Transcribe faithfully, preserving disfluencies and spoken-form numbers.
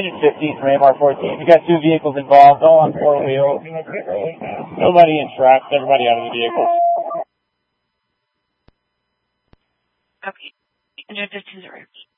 Engine fifteen from A M R fourteen. We got two vehicles involved, all on four wheels. Nobody in trucks, everybody out of the vehicle. Okay. Engine fifteen is right.